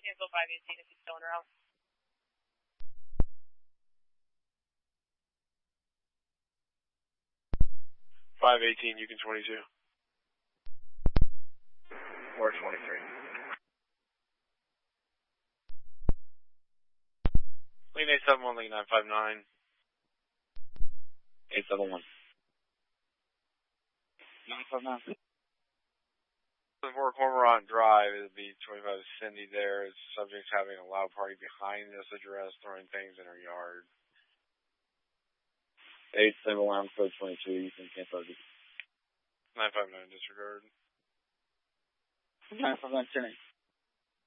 Cancel 518 if he's still en route. 518, Yukon 22. 423. Lean 871, Lean 959. 871. 959. For Cormorant Drive, it would be 25 Cindy there. It's subjects having a loud party behind this address, throwing things in her yard. 871, code 22, you can cancel it. 959, disregard. 959, 10.